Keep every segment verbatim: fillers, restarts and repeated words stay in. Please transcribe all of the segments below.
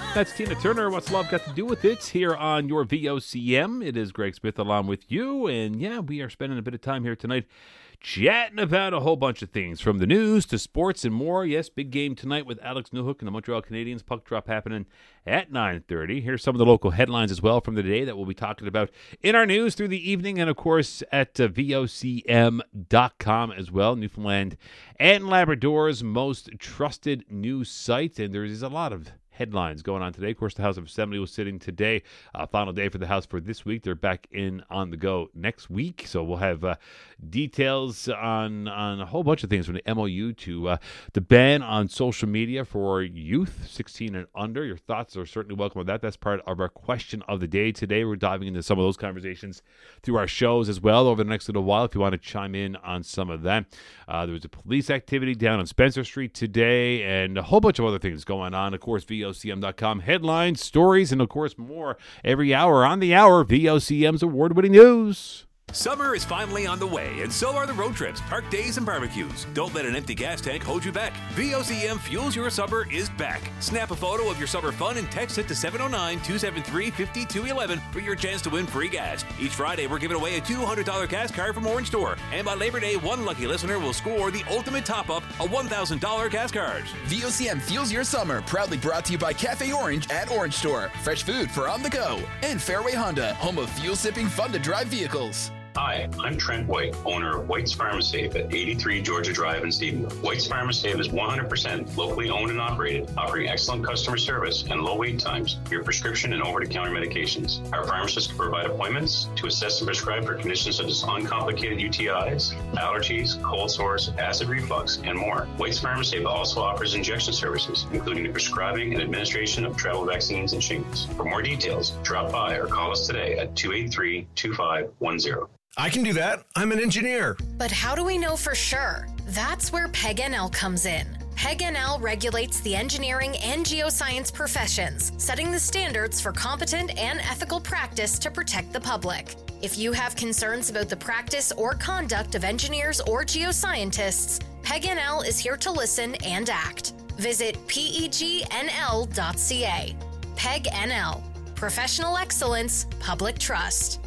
That's Tina Turner. What's Love Got to Do with It? Here on your V O C M. It is Greg Smith along with you. And yeah, we are spending a bit of time here tonight chatting about a whole bunch of things, from the news to sports and more. Yes, big game tonight with Alex Newhook and the Montreal Canadiens. Puck drop happening at nine thirty. Here's some of the local headlines as well from the day that we'll be talking about in our news through the evening, and of course at uh, V O C M dot com as well. Newfoundland and Labrador's most trusted news site, and there is a lot of headlines going on today. Of course, the House of Assembly was sitting today. Uh, final day for the House for this week. They're back in on the go next week. So we'll have uh, details on, on a whole bunch of things, from the M O U to uh, the ban on social media for youth sixteen and under. Your thoughts are certainly welcome on that. That's part of our question of the day today. We're diving into some of those conversations through our shows as well over the next little while if you want to chime in on some of that. Uh, there was a police activity down on Spencer Street today and a whole bunch of other things going on. Of course, V O C M dot com headlines, stories, and of course more every hour on the hour. V O C M's award-winning news. Summer is finally on the way, and so are the road trips, park days, and barbecues. Don't let an empty gas tank hold you back. V O C M Fuels Your Summer is back. Snap a photo of your summer fun and text it to seven oh nine, two seven three, five two one one for your chance to win free gas. Each Friday, we're giving away a two hundred dollars gas card from Orange Store. And by Labor Day, one lucky listener will score the ultimate top-up, a one thousand dollars gas card. V O C M Fuels Your Summer, proudly brought to you by Cafe Orange at Orange Store. Fresh food for on the go. And Fairway Honda, home of fuel-sipping, fun-to-drive vehicles. Hi, I'm Trent White, owner of White's Pharmasafe at eighty-three Georgia Drive in Stephenville. White's Pharmasafe is one hundred percent locally owned and operated, offering excellent customer service and low wait times for your prescription and over-the-counter medications. Our pharmacists can provide appointments to assess and prescribe for conditions such as uncomplicated U T Is, allergies, cold sores, acid reflux, and more. White's Pharmasafe also offers injection services, including the prescribing and administration of travel vaccines and shingles. For more details, drop by or call us today at two eight three, two five one zero. I can do that. I'm an engineer. But how do we know for sure? That's where Peg N L comes in. Peg N L regulates the engineering and geoscience professions, setting the standards for competent and ethical practice to protect the public. If you have concerns about the practice or conduct of engineers or geoscientists, Peg N L is here to listen and act. Visit peg n l dot c a. Peg N L. Professional excellence, public trust.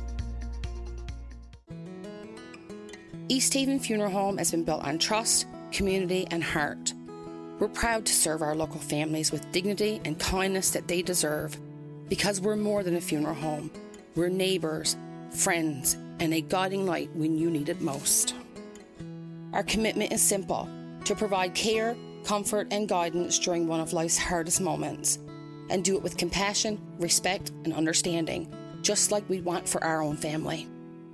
East Haven Funeral Home has been built on trust, community, and heart. We're proud to serve our local families with dignity and kindness that they deserve, because we're more than a funeral home. We're neighbours, friends, and a guiding light when you need it most. Our commitment is simple: to provide care, comfort, and guidance during one of life's hardest moments, and do it with compassion, respect, and understanding, just like we want for our own family.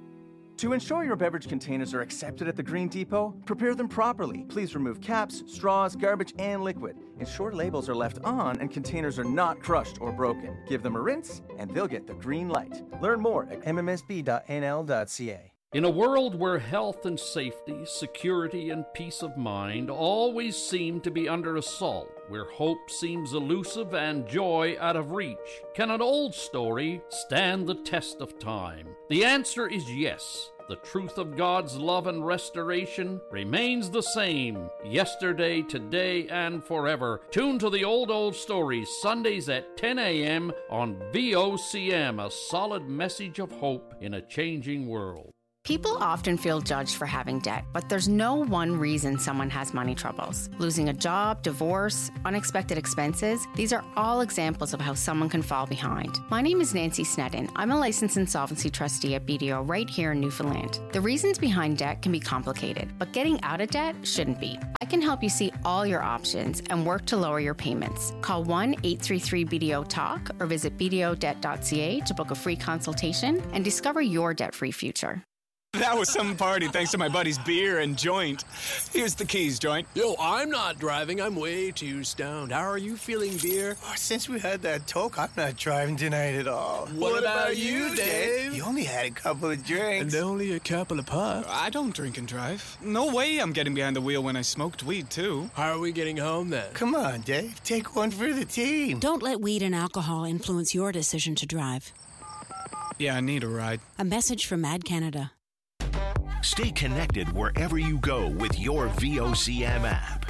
To ensure your beverage containers are accepted at the Green Depot, prepare them properly. Please remove caps, straws, garbage, and liquid. Ensure labels are left on and containers are not crushed or broken. Give them a rinse, and they'll get the green light. Learn more at m m s b dot n l dot c a. In a world where health and safety, security and peace of mind always seem to be under assault, where hope seems elusive and joy out of reach, can an old story stand the test of time? The answer is yes. The truth of God's love and restoration remains the same, yesterday, today, and forever. Tune to the Old Old Stories, Sundays at ten a.m. on V O C M, a solid message of hope in a changing world. People often feel judged for having debt, but there's no one reason someone has money troubles. Losing a job, divorce, unexpected expenses, these are all examples of how someone can fall behind. My name is Nancy Snedden. I'm a licensed insolvency trustee at B D O right here in Newfoundland. The reasons behind debt can be complicated, but getting out of debt shouldn't be. I can help you see all your options and work to lower your payments. Call one eight three three B D O talk or visit b d o debt dot c a to book a free consultation and discover your debt-free future. That was some party thanks to my buddy's beer and joint. Here's the keys, joint. Yo, I'm not driving. I'm way too stoned. How are you feeling, beer? Oh, since we had that talk, I'm not driving tonight at all. What, what about, about you, Dave? You only had a couple of drinks. And only a couple of puffs. I don't drink and drive. No way I'm getting behind the wheel when I smoked weed, too. How are we getting home, then? Come on, Dave. Take one for the team. Don't let weed and alcohol influence your decision to drive. Yeah, I need a ride. A message from Ad Canada. Stay connected wherever you go with your V O C M app.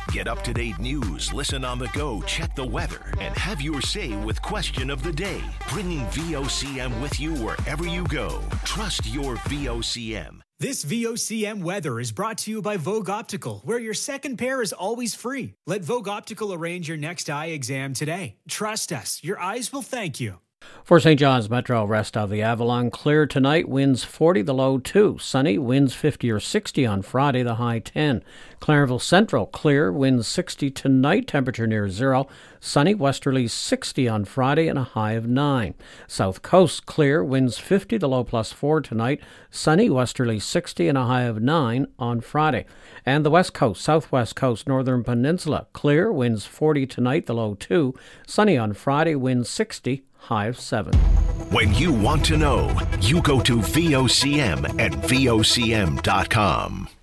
Get up-to-date news, listen on the go, check the weather, and have your say with Question of the Day. Bringing V O C M with you wherever you go. Trust your V O C M. This V O C M weather is brought to you by Vogue Optical, where your second pair is always free. Let Vogue Optical arrange your next eye exam today. Trust us, your eyes will thank you. For Saint John's Metro, rest of the Avalon, clear tonight, winds forty, the low two. Sunny, winds fifty or sixty on Friday, the high ten. Clarenville Central, clear, winds sixty tonight, temperature near zero. Sunny, westerly sixty on Friday and a high of nine. South Coast, clear, winds fifty, the low plus four tonight. Sunny, westerly sixty and a high of nine on Friday. And the West Coast, Southwest Coast, Northern Peninsula, clear, winds forty tonight, the low two. Sunny on Friday, winds sixty, high of seven. When you want to know, you go to V O C M at V O C M dot com.